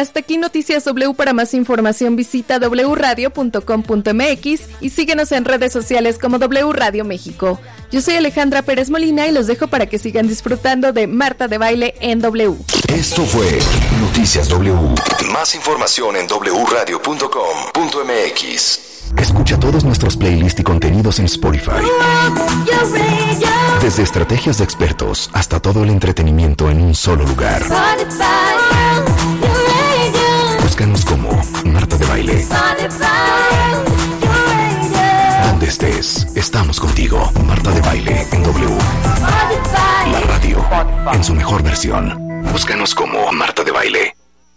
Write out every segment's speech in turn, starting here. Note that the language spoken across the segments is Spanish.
Hasta aquí Noticias W. Para más información visita wradio.com.mx y síguenos en redes sociales como W Radio México. Yo soy Alejandra Pérez Molina y los dejo para que sigan disfrutando de Marta de Baile en W. Esto fue Noticias W. Más información en wradio.com.mx. Escucha todos nuestros playlists y contenidos en Spotify. Desde estrategias de expertos hasta todo el entretenimiento en un solo lugar. Búscanos como Marta de Baile. Donde estés, estamos contigo. Marta de Baile en W. La radio en su mejor versión. Búscanos como Marta de Baile.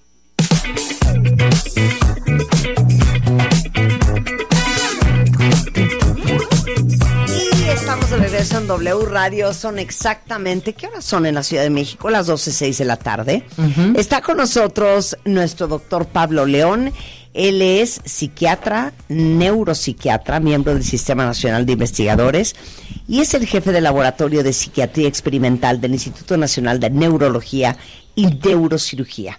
Estamos de regreso en W Radio. Son exactamente, ¿qué horas son en la Ciudad de México? Las 12:06 de la tarde. Está con nosotros nuestro doctor Pablo León. Él es psiquiatra, neuropsiquiatra, miembro del Sistema Nacional de Investigadores y es el jefe del Laboratorio de Psiquiatría Experimental del Instituto Nacional de Neurología y Neurocirugía.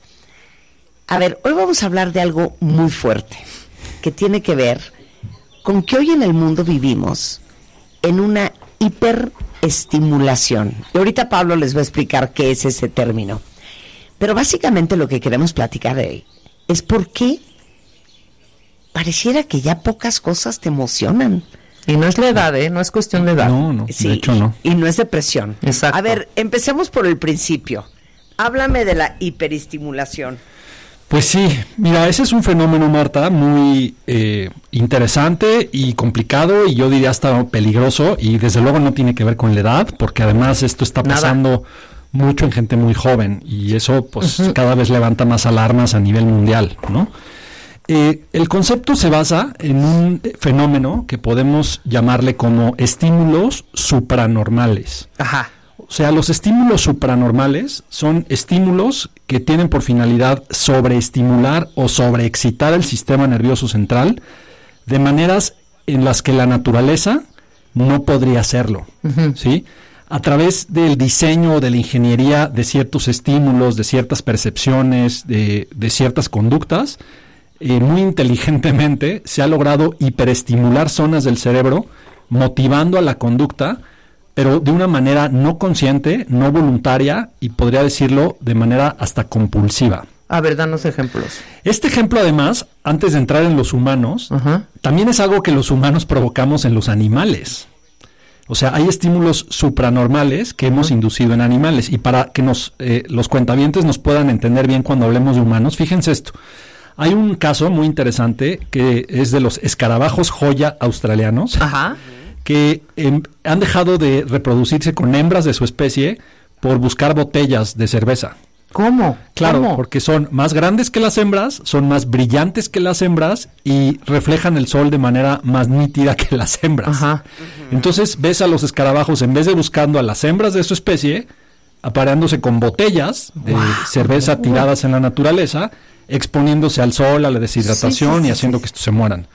A ver, hoy vamos a hablar de algo muy fuerte que tiene que ver con que hoy en el mundo vivimos en una hiperestimulación. Y ahorita Pablo les va a explicar qué es ese término. Pero básicamente lo que queremos platicar de hoy es por qué pareciera que ya pocas cosas te emocionan. Y no es la edad, ¿eh? No es cuestión de edad. No, Sí, de hecho no. Y no es depresión. Exacto. A ver, empecemos por el principio. Háblame de la hiperestimulación. Pues sí, mira, ese es un fenómeno, Marta, muy interesante y complicado y yo diría hasta peligroso y desde luego no tiene que ver con la edad porque además esto está pasando mucho en gente muy joven y eso pues cada vez levanta más alarmas a nivel mundial, ¿no? El concepto se basa en un fenómeno que podemos llamarle como estímulos supranormales. Ajá. O sea, los estímulos supranormales son estímulos que tienen por finalidad sobreestimular o sobreexcitar el sistema nervioso central de maneras en las que la naturaleza no podría hacerlo, ¿sí? A través del diseño o de la ingeniería de ciertos estímulos, de ciertas percepciones, de ciertas conductas, muy inteligentemente se ha logrado hiperestimular zonas del cerebro, motivando a la conducta, pero de una manera no consciente, no voluntaria y podría decirlo de manera hasta compulsiva. A ver, danos ejemplos. Este ejemplo, además, antes de entrar en los humanos, también es algo que los humanos provocamos en los animales. O sea, hay estímulos supranormales que hemos inducido en animales. Y para que los cuentavientes nos puedan entender bien cuando hablemos de humanos, fíjense esto. Hay un caso muy interesante que es de los escarabajos joya australianos. Ajá. Que han dejado de reproducirse con hembras de su especie por buscar botellas de cerveza. ¿Cómo? Claro, ¿Cómo? porque son más grandes que las hembras, son más brillantes que las hembras y reflejan el sol de manera más nítida que las hembras. Ajá. Entonces ves a los escarabajos, en vez de buscando a las hembras de su especie, apareándose con botellas de cerveza tiradas en la naturaleza, exponiéndose al sol, a la deshidratación y haciendo que estos se mueran.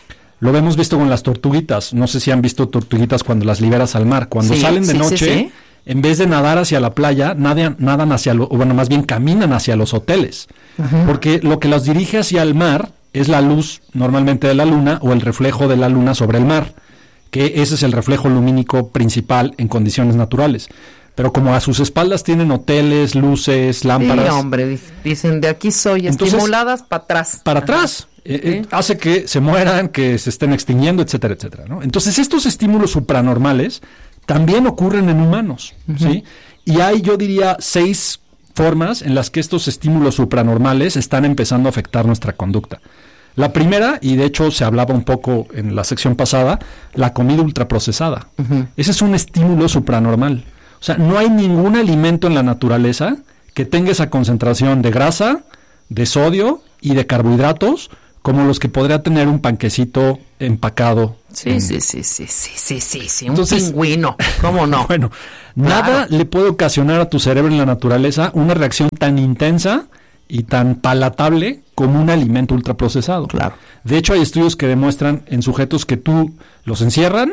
Lo hemos visto con las tortuguitas. No sé si han visto tortuguitas cuando las liberas al mar. Cuando salen de noche, en vez de nadar hacia la playa, nadan hacia más bien caminan hacia los hoteles. Porque lo que las dirige hacia el mar es la luz normalmente de la luna o el reflejo de la luna sobre el mar, que ese es el reflejo lumínico principal en condiciones naturales. Pero como a sus espaldas tienen hoteles, luces, lámparas. Sí, hombre, dicen de aquí soy, entonces, estimuladas para atrás. Para atrás. Hace que se mueran, que se estén extinguiendo, etcétera, etcétera, ¿no? Entonces estos estímulos supranormales también ocurren en humanos, ¿sí? Y hay, yo diría, 6 formas en las que estos estímulos supranormales están empezando a afectar nuestra conducta. La primera, y de hecho se hablaba un poco en la sección pasada, la comida ultraprocesada. Ese es un estímulo supranormal. O sea, no hay ningún alimento en la naturaleza que tenga esa concentración de grasa, de sodio y de carbohidratos como los que podría tener un panquecito empacado. Sí. Entonces, un pingüino, ¿cómo no? Bueno, nada le puede ocasionar a tu cerebro en la naturaleza una reacción tan intensa y tan palatable como un alimento ultraprocesado. Claro. De hecho, hay estudios que demuestran en sujetos que tú los encierran,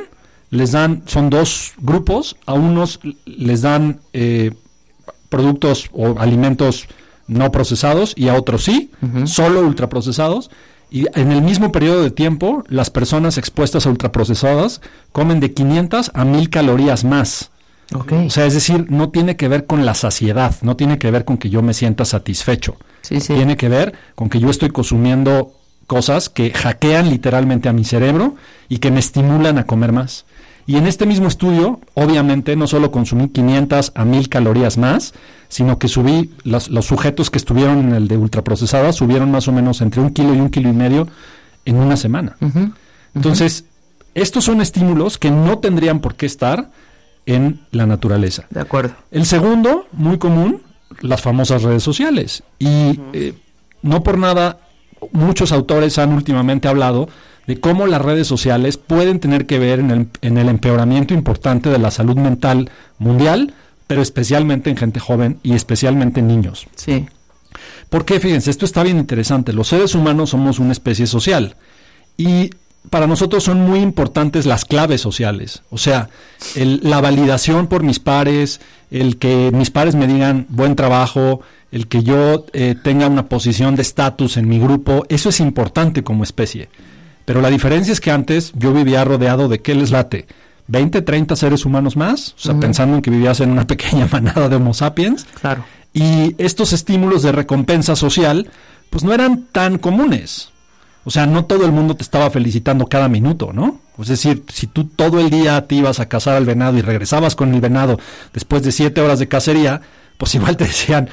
son 2 grupos, a unos les dan productos o alimentos no procesados y a otros sí, solo ultraprocesados. Y en el mismo periodo de tiempo, las personas expuestas a ultraprocesadas comen de 500 a 1000 calorías más. Okay. O sea, es decir, no tiene que ver con la saciedad, no tiene que ver con que yo me sienta satisfecho. Sí. Tiene que ver con que yo estoy consumiendo cosas que hackean literalmente a mi cerebro y que me estimulan a comer más. Y en este mismo estudio, obviamente, no solo consumí 500 a 1000 calorías más, sino que subí, los sujetos que estuvieron en el de ultraprocesadas subieron más o menos entre 1 kilo y 1,5 kilos en una semana. Entonces, estos son estímulos que no tendrían por qué estar en la naturaleza. De acuerdo. El segundo, muy común, las famosas redes sociales. Y no por nada, muchos autores han últimamente hablado de cómo las redes sociales pueden tener que ver en el empeoramiento importante de la salud mental mundial, pero especialmente en gente joven y especialmente en niños. Sí. Porque, fíjense, esto está bien interesante. Los seres humanos somos una especie social y para nosotros son muy importantes las claves sociales. O sea, la validación por mis pares, el que mis pares me digan buen trabajo, el que yo tenga una posición de estatus en mi grupo, eso es importante como especie. Pero la diferencia es que antes yo vivía rodeado de, ¿qué les late? 20, 30 seres humanos más, o sea, pensando en que vivías en una pequeña manada de Homo sapiens. Claro. Y estos estímulos de recompensa social, pues no eran tan comunes. O sea, no todo el mundo te estaba felicitando cada minuto, ¿no? Es decir, si tú todo el día te ibas a cazar al venado y regresabas con el venado después de 7 horas de cacería, pues igual te decían,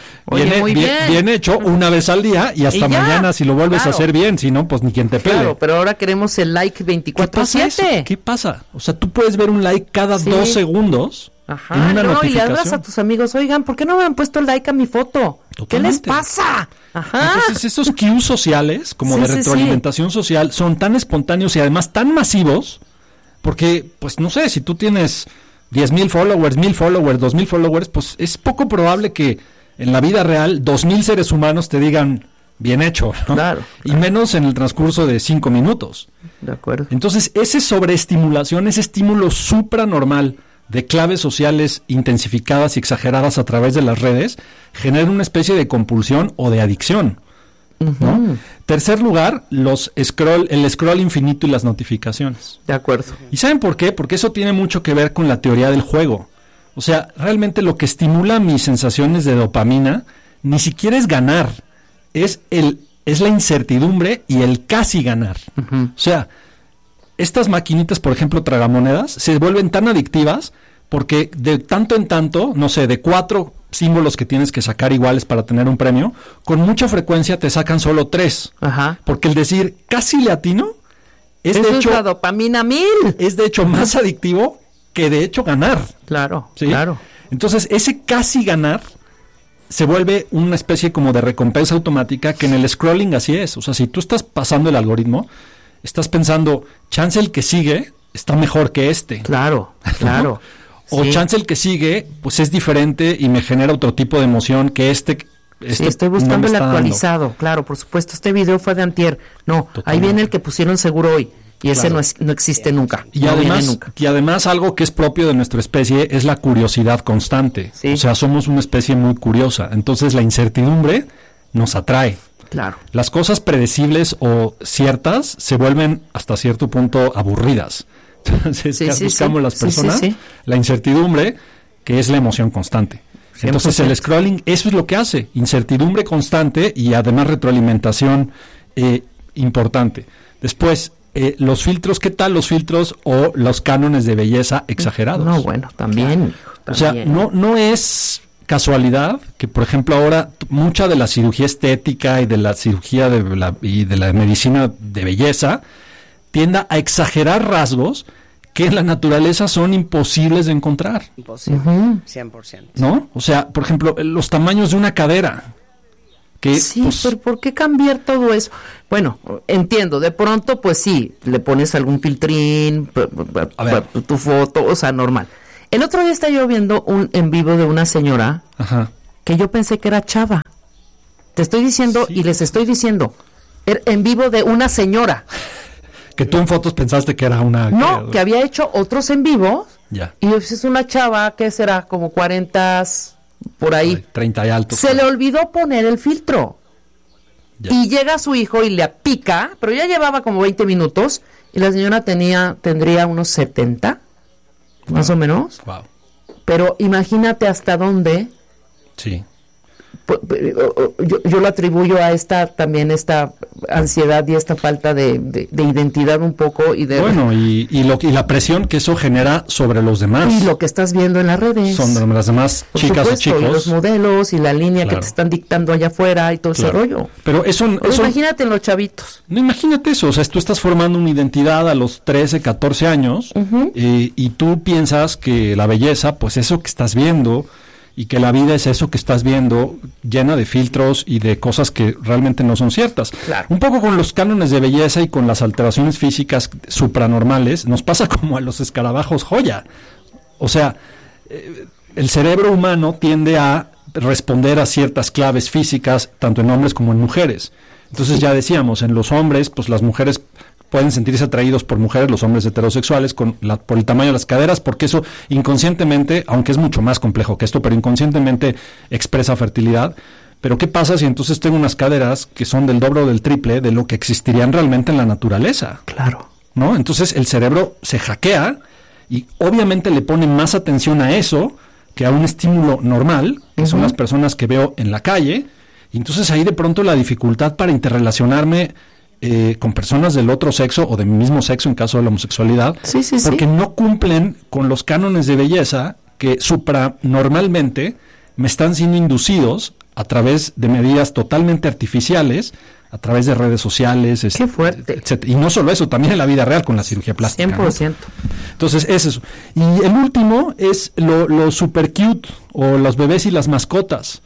bien hecho, una vez al día y hasta mañana si lo vuelves a hacer bien, si no, pues ni quien te pele. Claro, pero ahora queremos el like 24/7. ¿Qué pasa? O sea, tú puedes ver un like cada 2 segundos en una notificación. Y hablas a tus amigos, oigan, ¿por qué no me han puesto el like a mi foto? Totalmente. ¿Qué les pasa? Entonces, esos cues sociales, como de retroalimentación social, son tan espontáneos y además tan masivos, porque, pues, no sé, si tú tienes 10,000 followers, 1,000 followers, 2,000 followers, pues es poco probable que en la vida real 2,000 seres humanos te digan bien hecho, ¿no? Claro. Y menos en el transcurso de 5 minutos. De acuerdo. Entonces, ese sobreestimulación, ese estímulo supranormal de claves sociales intensificadas y exageradas a través de las redes, genera una especie de compulsión o de adicción, ¿no? Tercer lugar, el scroll infinito y las notificaciones. De acuerdo. ¿Y saben por qué? Porque eso tiene mucho que ver con la teoría del juego. O sea, realmente lo que estimula mis sensaciones de dopamina ni siquiera es ganar, es la incertidumbre y el casi ganar. O sea, estas maquinitas, por ejemplo, tragamonedas, se vuelven tan adictivas porque de tanto en tanto, no sé, de 4 símbolos que tienes que sacar iguales para tener un premio, con mucha frecuencia te sacan solo 3. Ajá. Porque el decir casi le atino es de hecho la dopamina 1000. Es de hecho más adictivo que de hecho ganar. Claro, ¿sí? claro. Entonces, ese casi ganar se vuelve una especie como de recompensa automática que en el scrolling así es. O sea, si tú estás pasando el algoritmo, estás pensando, chance el que sigue está mejor que este. Claro, claro. O chance el que sigue, pues es diferente y me genera otro tipo de emoción que este sí, estoy buscando el actualizado, dando. Claro, por supuesto, este video fue de antier. No, totalmente. Ahí viene el que pusieron seguro hoy. Y ese no existe nunca. Y además algo que es propio de nuestra especie es la curiosidad constante. Sí. O sea, somos una especie muy curiosa. Entonces la incertidumbre nos atrae. Claro. Las cosas predecibles o ciertas se vuelven hasta cierto punto aburridas. Entonces buscamos las personas la incertidumbre, que es la emoción constante. 100%. Entonces el scrolling, eso es lo que hace, incertidumbre constante y además retroalimentación importante. Después, los filtros, ¿qué tal los filtros o los cánones de belleza exagerados? No, bueno, también. O sea, no es casualidad que, por ejemplo, ahora mucha de la cirugía estética y de la cirugía y de la medicina de belleza tienda a exagerar rasgos que en la naturaleza son imposibles de encontrar. Imposible, 100%. ¿No? O sea, por ejemplo, los tamaños de una cadera. Que, sí, pero ¿por qué cambiar todo eso? Bueno, entiendo, de pronto, pues sí, le pones algún filtrín, tu foto, o sea, normal. El otro día estaba yo viendo un en vivo de una señora que yo pensé que era chava. Te estoy diciendo y les estoy diciendo, en vivo de una señora. Que tú en fotos pensaste que era una... No, que había hecho otros en vivo. Ya. Y es una chava, ¿qué será? Como 40, por ahí. 30 y alto. Se le olvidó poner el filtro. Ya. Y llega su hijo y le pica, pero ya llevaba como 20 minutos y la señora tendría unos 70, más o menos. Wow. Pero imagínate hasta dónde. Sí. Yo lo atribuyo a esta ansiedad y esta falta de identidad un poco y de y la presión que eso genera sobre los demás. Y lo que estás viendo en las redes. Son las demás por chicas supuesto, o chicos. Y los modelos y la línea Claro. que te están dictando allá afuera y todo ese rollo. Pero eso Imagínate en los chavitos. No, imagínate eso, o sea, tú estás formando una identidad a los 13, 14 años y tú piensas que la belleza, pues eso que estás viendo y que la vida es eso que estás viendo, llena de filtros y de cosas que realmente no son ciertas. Claro. Un poco con los cánones de belleza y con las alteraciones físicas supranormales, nos pasa como a los escarabajos joya. O sea, el cerebro humano tiende a responder a ciertas claves físicas, tanto en hombres como en mujeres. Entonces ya decíamos, en los hombres, pues las mujeres pueden sentirse atraídos por mujeres, los hombres heterosexuales, por el tamaño de las caderas, porque eso inconscientemente, aunque es mucho más complejo que esto, pero inconscientemente expresa fertilidad. Pero ¿qué pasa si entonces tengo unas caderas que son del doble o del triple de lo que existirían realmente en la naturaleza? Claro. ¿No? Entonces el cerebro se hackea y obviamente le pone más atención a eso que a un estímulo normal, que son las personas que veo en la calle, y entonces ahí de pronto la dificultad para interrelacionarme con personas del otro sexo o de mi mismo sexo en caso de la homosexualidad, porque no cumplen con los cánones de belleza que supranormalmente me están siendo inducidos a través de medidas totalmente artificiales, a través de redes sociales. ¡Qué fuerte! Etcétera. Y no solo eso, también en la vida real con la cirugía plástica. 100%. ¿No? Entonces, es eso. Y el último es lo super cute, o los bebés y las mascotas.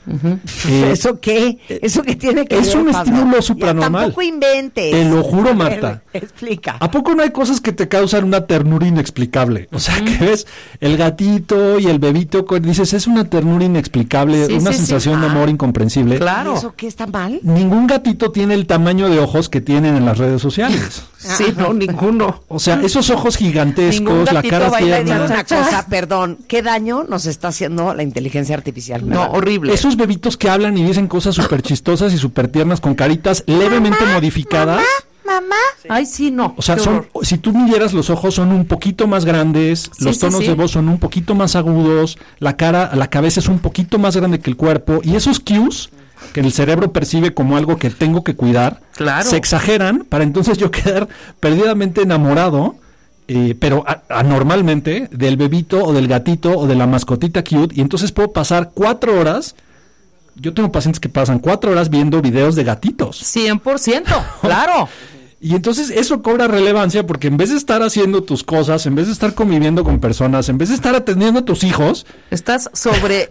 ¿Eso qué? ¿Eso qué tiene que ver, Es un Pablo? estímulo supranormal. Tampoco inventes. Te lo juro, A ver, Marta. explica. ¿A poco no hay cosas que te causan una ternura inexplicable? O sea, que ves el gatito y el bebito, dices, es una ternura inexplicable, una sensación de amor incomprensible. Claro. ¿Y eso qué está mal? Ningún gatito tiene el tamaño de ojos que tienen en las redes sociales. Sí, no, ninguno. O sea, esos ojos gigantescos, la cara Digo tierna. una cosa, perdón, ¿qué daño nos está haciendo la inteligencia artificial? No, horrible. Esos bebitos que hablan y dicen cosas súper chistosas y súper tiernas con caritas levemente modificadas. Mamá. Ay, sí, no. O sea, si tú midieras los ojos son un poquito más grandes, los tonos de voz son un poquito más agudos, la cabeza es un poquito más grande que el cuerpo, y esos cues que el cerebro percibe como algo que tengo que cuidar, se exageran para entonces yo quedar perdidamente enamorado, pero anormalmente, del bebito o del gatito o de la mascotita cute, y entonces puedo pasar 4 horas. Yo tengo pacientes que pasan 4 horas viendo videos de gatitos. 100%, claro. Y entonces eso cobra relevancia porque en vez de estar haciendo tus cosas, en vez de estar conviviendo con personas, en vez de estar atendiendo a tus hijos, estás sobre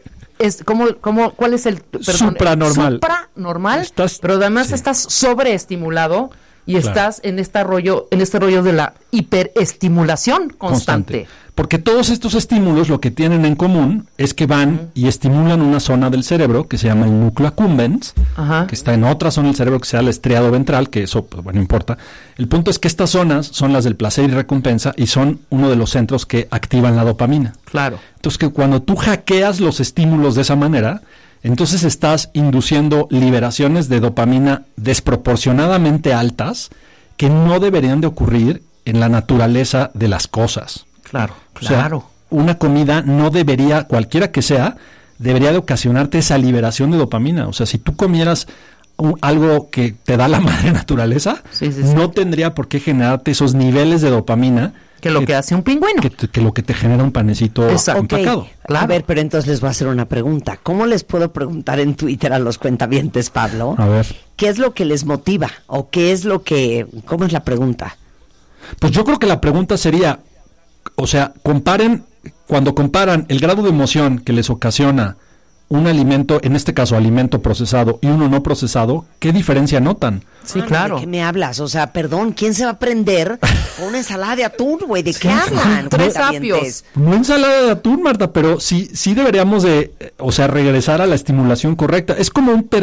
¿cuál es el supranormal? Supranormal, pero además estás sobreestimulado y estás en este rollo de la hiperestimulación constante. Porque todos estos estímulos lo que tienen en común es que van y estimulan una zona del cerebro que se llama el núcleo accumbens, que está en otra zona del cerebro que se llama el estriado ventral, que eso, pues, bueno, importa. El punto es que estas zonas son las del placer y recompensa y son uno de los centros que activan la dopamina. Claro. Entonces, que cuando tú hackeas los estímulos de esa manera, entonces estás induciendo liberaciones de dopamina desproporcionadamente altas que no deberían de ocurrir en la naturaleza de las cosas. Claro, claro. O sea, una comida no debería, cualquiera que sea, debería de ocasionarte esa liberación de dopamina. O sea, si tú comieras algo que te da la madre naturaleza, no tendría por qué generarte esos niveles de dopamina. Que lo que hace un pingüino. Que lo que te genera un panecito empacado. Claro. A ver, pero entonces les voy a hacer una pregunta. ¿Cómo les puedo preguntar en Twitter a los cuentavientes, Pablo? A ver. ¿Qué es lo que les motiva? ¿O qué es lo que... ¿Cómo es la pregunta? Pues yo creo que la pregunta sería... O sea, cuando comparan el grado de emoción que les ocasiona un alimento, en este caso alimento procesado y uno no procesado, ¿qué diferencia notan? Sí, claro. ¿De qué me hablas? O sea, perdón, ¿quién se va a prender con una ensalada de atún, güey? ¿De qué hablan? 3 apios. No ensalada de atún, Marta, pero sí deberíamos de, o sea, regresar a la estimulación correcta. Es como un